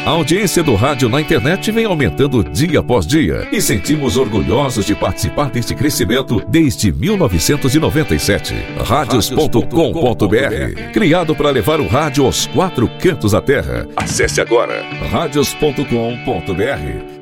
A audiência do rádio na internet vem aumentando dia após dia e sentimos orgulhosos de participar deste crescimento desde 1997. Radios.com.br, criado para levar o rádio aos quatro cantos da terra. Acesse agora radios.com.br